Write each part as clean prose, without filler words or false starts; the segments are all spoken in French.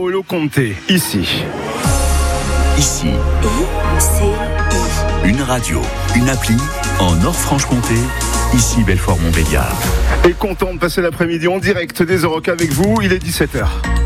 Paolo Conte, ici. Ici. Une radio, une appli en Nord-Franche-Comté. Ici Belfort-Montbéliard. Et content de passer l'après-midi en direct des Orocs avec vous, il est 17h.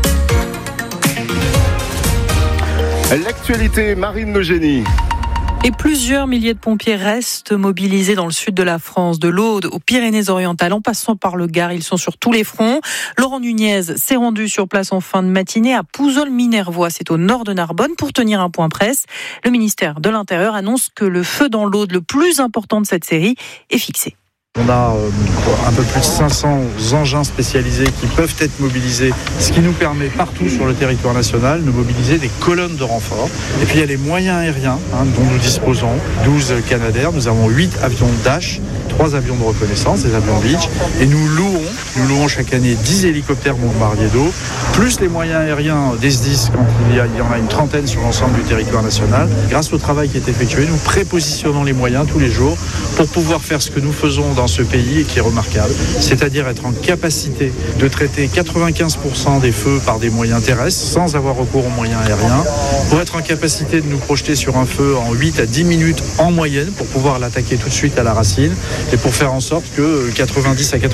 L'actualité, Marine Le Génie. Et plusieurs milliers de pompiers restent mobilisés dans le sud de la France, de l'Aude aux Pyrénées-Orientales, en passant par le Gard. Ils sont sur tous les fronts. Laurent Nunez s'est rendu sur place en fin de matinée à Pouzols-Minervois, c'est au nord de Narbonne, pour tenir un point presse. Le ministère de l'Intérieur annonce que le feu dans l'Aude, le plus important de cette série, est fixé. On a un peu plus de 500 engins spécialisés qui peuvent être mobilisés, ce qui nous permet partout sur le territoire national de mobiliser des colonnes de renfort. Et puis il y a les moyens aériens dont nous disposons, 12 Canadair, nous avons 8 avions Dash, 3 avions de reconnaissance, des avions Beech, et nous louons chaque année 10 hélicoptères bombardiers d'eau, plus les moyens aériens des SDIS quand il y en a une trentaine sur l'ensemble du territoire national. Grâce au travail qui est effectué, nous prépositionnons les moyens tous les jours pour pouvoir faire ce que nous faisons dans ce pays et qui est remarquable, c'est-à-dire être en capacité de traiter 95% des feux par des moyens terrestres sans avoir recours aux moyens aériens, pour être en capacité de nous projeter sur un feu en 8 à 10 minutes en moyenne pour pouvoir l'attaquer tout de suite à la racine et pour faire en sorte que 90 à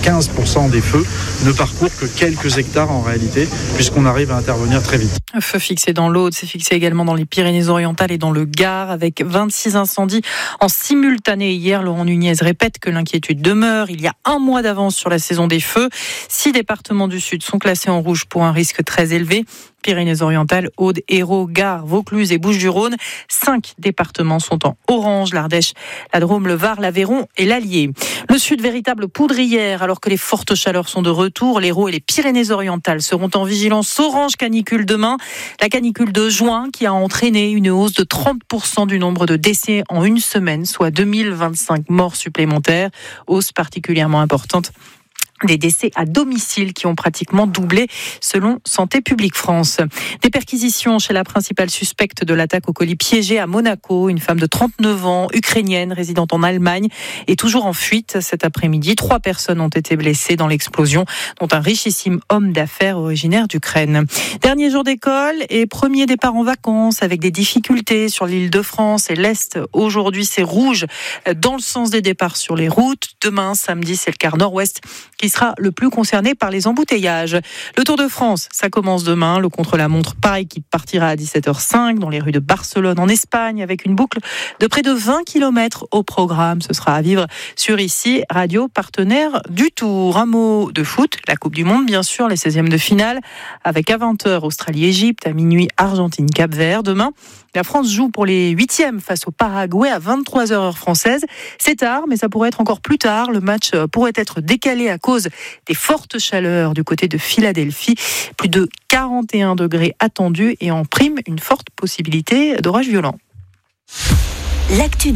95% des feux ne parcourent que quelques hectares en réalité, puisqu'on arrive à intervenir très vite. Un feu fixé dans l'Aude, c'est fixé également dans les Pyrénées-Orientales et dans le Gard, avec 26 incendies en simultané hier. Laurent Nunez répète que l'inquiétude demeure. Il y a un mois d'avance sur la saison des feux. 6 départements du Sud sont classés en rouge pour un risque très élevé. Pyrénées-Orientales, Aude, Hérault, Gard, Vaucluse et Bouches-du-Rhône. 5 départements sont en orange, l'Ardèche, la Drôme, le Var, l'Aveyron et l'Allier. Le Sud, véritable poudrière, alors que les fortes chaleurs sont de retour. L'Hérault et les Pyrénées-Orientales seront en vigilance orange canicule demain. La canicule de juin qui a entraîné une hausse de 30% du nombre de décès en une semaine, soit 2025 morts supplémentaires. Hausse particulièrement importante des décès à domicile qui ont pratiquement doublé selon Santé publique France. Des perquisitions chez la principale suspecte de l'attaque au colis piégé à Monaco. Une femme de 39 ans, ukrainienne, résidente en Allemagne, est toujours en fuite cet après-midi. 3 personnes ont été blessées dans l'explosion, dont un richissime homme d'affaires originaire d'Ukraine. Dernier jour d'école et premier départ en vacances avec des difficultés sur l'Île-de-France et l'Est. Aujourd'hui, c'est rouge dans le sens des départs sur les routes. Demain, samedi, c'est le quart nord-ouest qui sera le plus concerné par les embouteillages. Le Tour de France, ça commence demain. Le contre-la-montre par équipe partira à 17h05 dans les rues de Barcelone en Espagne avec une boucle de près de 20 km au programme. Ce sera à vivre sur ici, radio partenaire du Tour. Un mot de foot, la Coupe du Monde bien sûr, les 16e de finale avec à 20h Australie-Égypte, à minuit Argentine-Cap-Vert. Demain, la France joue pour les 8e face au Paraguay à 23h heure française. C'est tard, mais ça pourrait être encore plus tard. Le match pourrait être décalé à cause des fortes chaleurs du côté de Philadelphie. Plus de 41 degrés attendus et en prime, une forte possibilité d'orage violent. L'actu